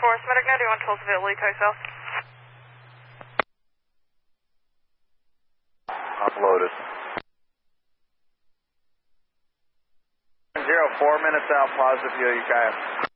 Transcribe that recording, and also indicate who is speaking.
Speaker 1: Forest Medic now, do you want to Tulsaville, Lee, South?
Speaker 2: Uploaded. 04 minutes out, positive view, you guys.